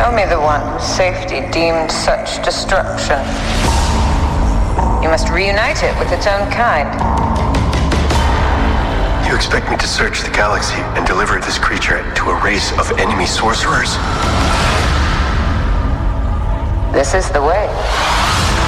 Show me the one whose safety deemed such destruction. You must reunite it with its own kind. You expect me to search the galaxy and deliver this creature to a race of enemy sorcerers? This is the way.